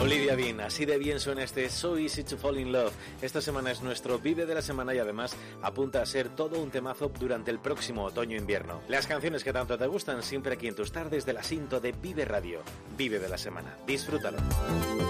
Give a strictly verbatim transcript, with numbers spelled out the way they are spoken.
Olivia Dean, así de bien suena este So Easy to Fall in Love. Esta semana es nuestro Vive de la Semana y además apunta a ser todo un temazo durante el próximo otoño-invierno. Las canciones que tanto te gustan siempre aquí en tus tardes de la Sinto de Vive Radio. Vive de la Semana. Disfrútalo.